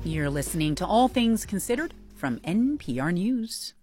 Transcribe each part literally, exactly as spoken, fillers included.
You're listening to All Things Considered from N P R News.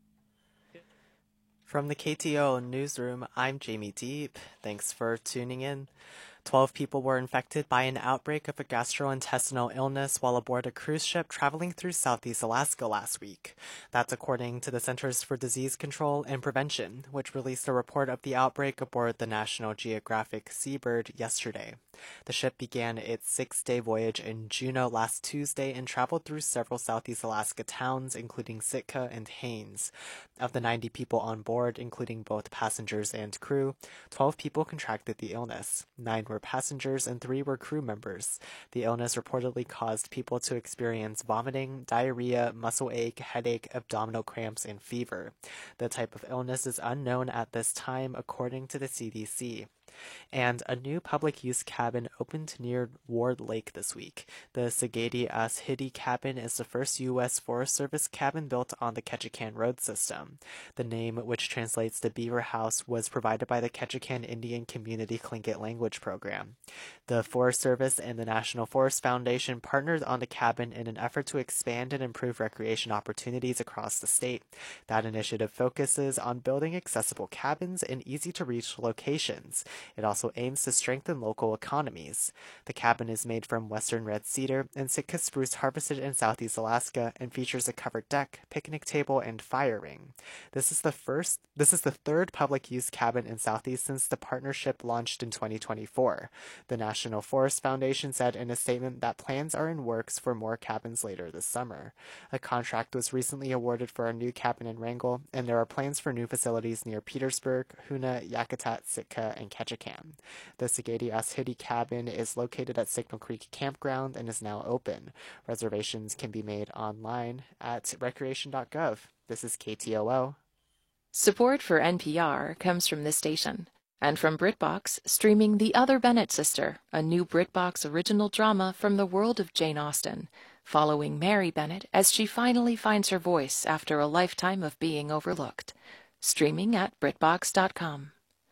From the K T O newsroom, I'm Jamie Deep. Thanks for tuning in. Twelve people were infected by an outbreak of a gastrointestinal illness while aboard a cruise ship traveling through Southeast Alaska last week. That's according to the Centers for Disease Control and Prevention, which released a report of the outbreak aboard the National Geographic Seabird yesterday. The ship began its six-day voyage in Juneau last Tuesday and traveled through several Southeast Alaska towns, including Sitka and Haines. Of the ninety people on board, including both passengers and crew, twelve people contracted the illness. Nine were passengers and three were crew members. The illness reportedly caused people to experience vomiting, diarrhea, muscle ache, headache, abdominal cramps, and fever. The type of illness is unknown at this time, according to the C D C. And a new public use cabin opened near Ward Lake this week. The Sagadi Ashidi cabin is the first U S Forest Service cabin built on the Ketchikan Road system. The name, which translates to Beaver House, was provided by the Ketchikan Indian Community Tlingit Language Program. The Forest Service and the National Forest Foundation partnered on the cabin in an effort to expand and improve recreation opportunities across the state. That initiative focuses on building accessible cabins in easy-to-reach locations. It also aims to strengthen local economies. The cabin is made from western red cedar and Sitka spruce harvested in Southeast Alaska and features a covered deck, picnic table, and fire ring. This is the first. This is the third public use cabin in Southeast since the partnership launched in twenty twenty-four. The National Forest Foundation said in a statement that plans are in works for more cabins later this summer. A contract was recently awarded for a new cabin in Wrangell, and there are plans for new facilities near Petersburg, Hoonah, Yakutat, Sitka, and Ketchikan. The Sagadi Ashidi cabin is located at Signal Creek Campground and is now open. Reservations can be made online at recreation dot gov. This is K T O O. Support for N P R comes from this station and from BritBox, streaming The Other Bennett Sister, a new BritBox original drama from the world of Jane Austen, following Mary Bennett as she finally finds her voice after a lifetime of being overlooked. Streaming at BritBox dot com.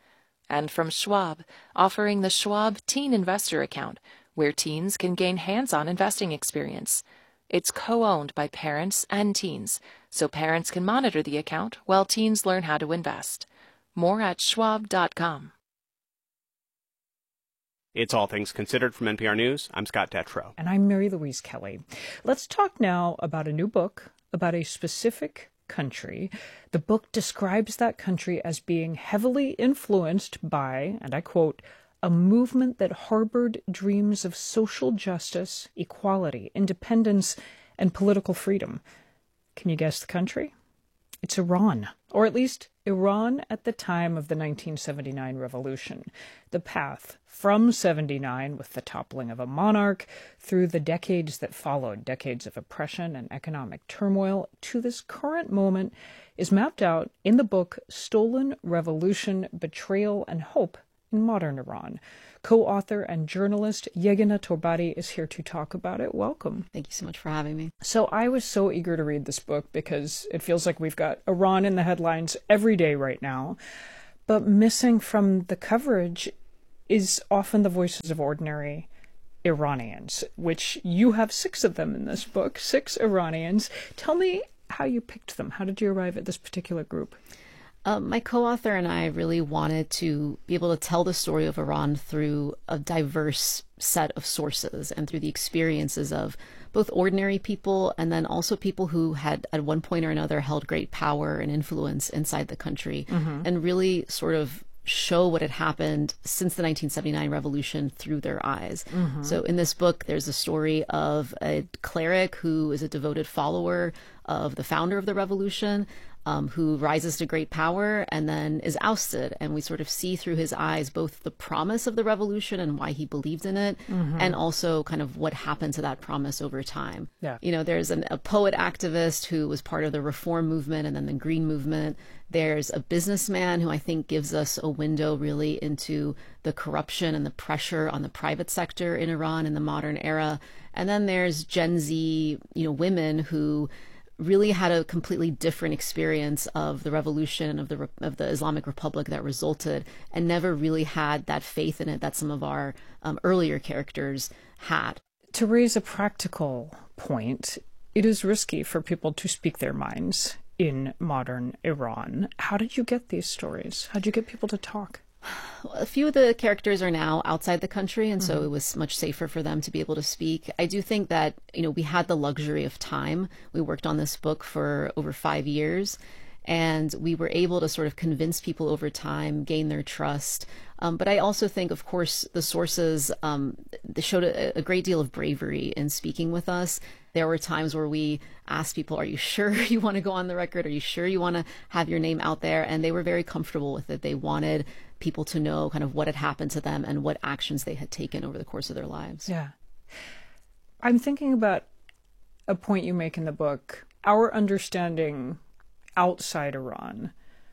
And from Schwab, offering the Schwab Teen Investor Account, where teens can gain hands-on investing experience. It's co-owned by parents and teens, so parents can monitor the account while teens learn how to invest. More at schwab dot com. It's All Things Considered from N P R News. I'm Scott Detrow. And I'm Mary Louise Kelly. Let's talk now about a new book about a specific country. The book describes that country as being heavily influenced by, and I quote, a movement that harbored dreams of social justice, equality, independence, and political freedom. Can you guess the country? It's Iran, or at least Iran at the time of the nineteen seventy-nine revolution. The path from seventy-nine, with the toppling of a monarch, through the decades that followed, decades of oppression and economic turmoil, to this current moment, is mapped out in the book Stolen Revolution, Betrayal, and Hope in Modern Iran. Co-author and journalist Yegina Torbati is here to talk about it. Welcome. Thank you so much for having me. So I was so eager to read this book because it feels like we've got Iran in the headlines every day right now. But missing from the coverage is often the voices of ordinary Iranians, which you have six of them in this book, six Iranians. Tell me how you picked them. How did you arrive at this particular group? Um, my co-author and I really wanted to be able to tell the story of Iran through a diverse set of sources and through the experiences of both ordinary people and then also people who had at one point or another held great power and influence inside the country, mm-hmm. and really sort of show what had happened since the nineteen seventy-nine revolution through their eyes. Mm-hmm. So in this book, there's a story of a cleric who is a devoted follower of the founder of the revolution, Um, who rises to great power and then is ousted. And we sort of see through his eyes both the promise of the revolution and why he believed in it, mm-hmm. and also kind of what happened to that promise over time. Yeah. You know, there's an, a poet activist who was part of the reform movement and then the green movement. There's a businessman who I think gives us a window really into the corruption and the pressure on the private sector in Iran in the modern era. And then there's Gen Z, you know, women who really had a completely different experience of the revolution of the of the Islamic Republic that resulted, and never really had that faith in it that some of our um, earlier characters had. To raise a practical point, it is risky for people to speak their minds in modern Iran. How did you get these stories? How did you get people to talk? A few of the characters are now outside the country, and so it was much safer for them to be able to speak. I do think that, you know, we had the luxury of time. We worked on this book for over five years, and we were able to sort of convince people over time, gain their trust. Um, but I also think, of course, the sources um, they showed a, a great deal of bravery in speaking with us. There were times where we asked people, are you sure you want to go on the record? Are you sure you want to have your name out there? And they were very comfortable with it. They wanted people to know kind of what had happened to them and what actions they had taken over the course of their lives. Yeah. I'm thinking about a point you make in the book. Our understanding outside Iran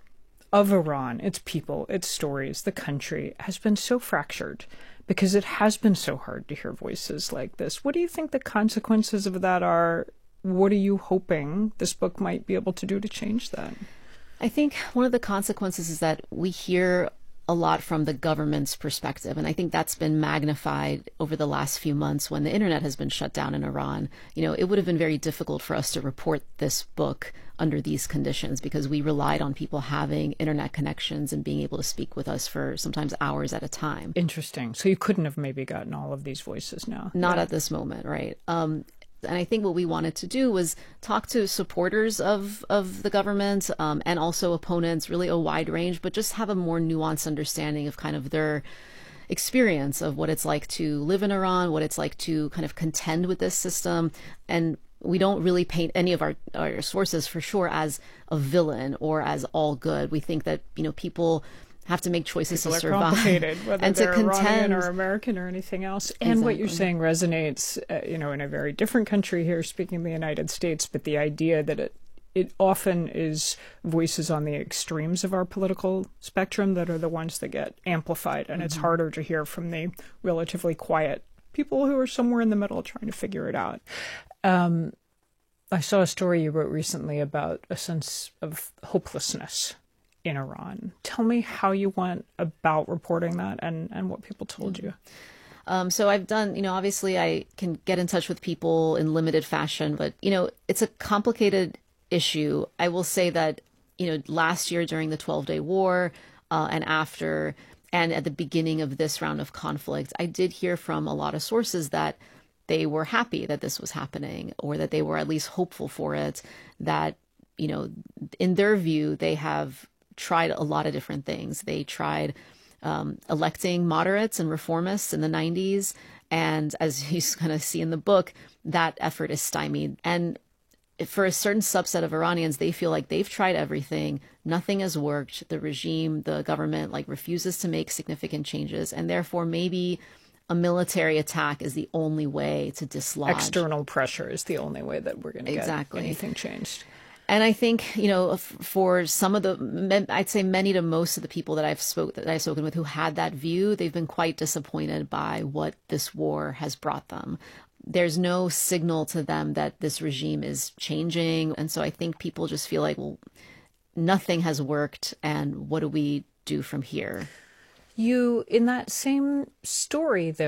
of Iran, its people, its stories, the country, has been so fractured because it has been so hard to hear voices like this. What do you think the consequences of that are? What are you hoping this book might be able to do to change that? I think one of the consequences is that we hear a lot from the government's perspective. And I think that's been magnified over the last few months when the internet has been shut down in Iran. You know, it would have been very difficult for us to report this book under these conditions because we relied on people having internet connections and being able to speak with us for sometimes hours at a time. Interesting. So you couldn't have maybe gotten all of these voices now. Not yeah. at this moment, right? Um, And I think what we wanted to do was talk to supporters of, of the government um, and also opponents, really a wide range, but just have a more nuanced understanding of kind of their experience of what it's like to live in Iran, what it's like to kind of contend with this system. And we don't really paint any of our, our sources for sure as a villain or as all good. We think that, you know, people have to make choices People to are survive complicated, whether and they're to contend Iranian or American or anything else. And exactly. what you're saying resonates, uh, you know, in a very different country here, speaking of the United States, but the idea that it it often is voices on the extremes of our political spectrum that are the ones that get amplified, and mm-hmm. it's harder to hear from the relatively quiet people who are somewhere in the middle trying to figure it out. Um, I saw a story you wrote recently about a sense of hopelessness in Iran. Tell me how you went about reporting that and, and what people told you. Um, so I've done, you know, obviously I can get in touch with people in limited fashion, but, you know, it's a complicated issue. I will say that, you know, last year during the twelve-day war uh, and after, and at the beginning of this round of conflict, I did hear from a lot of sources that they were happy that this was happening, or that they were at least hopeful for it, that, you know, in their view, they have tried a lot of different things. They tried um, electing moderates and reformists in the nineties. And as you kind of see in the book, that effort is stymied. And for a certain subset of Iranians, they feel like they've tried everything. Nothing has worked. The regime, the government, like refuses to make significant changes. And therefore, maybe a military attack is the only way to dislodge. External pressure is the only way that we're going to exactly. get anything changed. And I think, you know, for some of the, I'd say many to most of the people that I've spoke that I've spoken with who had that view, they've been quite disappointed by what this war has brought them. There's no signal to them that this regime is changing. And so I think people just feel like, well, nothing has worked. And what do we do from here? You, in that same story, though,